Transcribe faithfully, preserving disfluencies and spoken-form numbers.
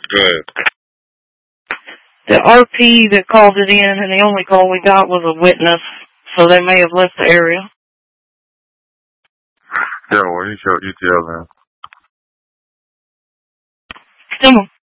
Good. The R P that called it in, and the only call we got was a witness, so they may have left the area. Yeah, well, you show E T L, man. Come on.